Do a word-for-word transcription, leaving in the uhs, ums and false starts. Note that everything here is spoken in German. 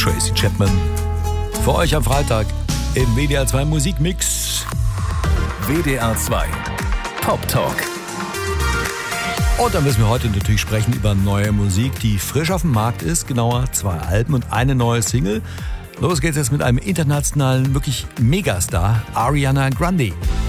Tracy Chapman. Für euch am Freitag im W D R zwei Musikmix. W D R zwei Pop Talk. Und dann müssen wir heute natürlich sprechen über neue Musik, die frisch auf dem Markt ist. Genauer zwei Alben und eine neue Single. Los geht's jetzt mit einem internationalen, wirklich Megastar, Ariana Grande.